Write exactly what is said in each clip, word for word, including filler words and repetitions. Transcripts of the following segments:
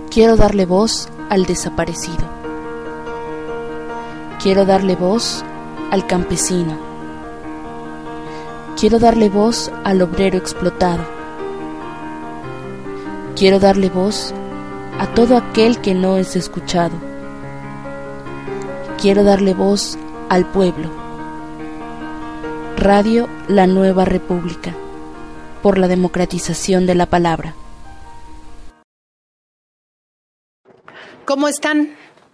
Quiero darle voz al desaparecido. Quiero darle voz al campesino. Quiero darle voz al obrero explotado. Quiero darle voz a todo aquel que no es escuchado. Quiero darle voz al pueblo. Radio La Nueva República, por la democratización de la palabra. ¿Cómo están?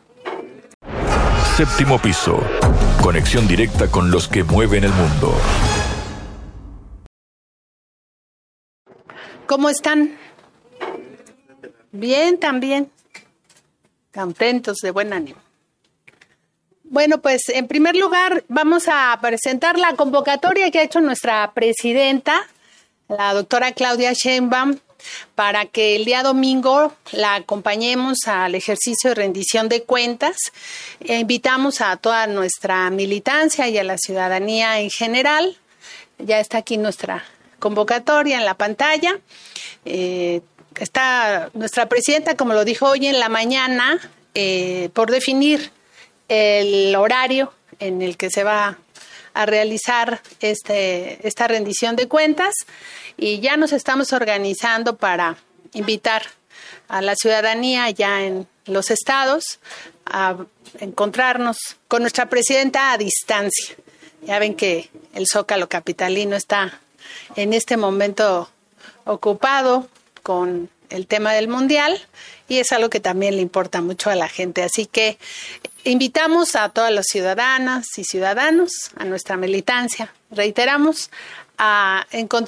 Séptimo piso. Conexión directa con los que mueven el mundo. ¿Cómo están? Bien, también. Contentos, de buen ánimo. Bueno, pues en primer lugar vamos a presentar la convocatoria que ha hecho nuestra presidenta, la doctora Claudia Sheinbaum, para que el día domingo la acompañemos al ejercicio de rendición de cuentas. E invitamos a toda nuestra militancia y a la ciudadanía en general. Ya está aquí nuestra convocatoria en la pantalla. Eh, está nuestra presidenta, como lo dijo hoy en la mañana, eh, por definir el horario en el que se va a realizar este, esta rendición de cuentas, y ya nos estamos organizando para invitar a la ciudadanía ya en los estados a encontrarnos con nuestra presidenta a distancia. Ya ven que el Zócalo capitalino está en este momento ocupado con el tema del mundial, y es algo que también le importa mucho a la gente. Así que invitamos a todas las ciudadanas y ciudadanos, a nuestra militancia, reiteramos, a encontrar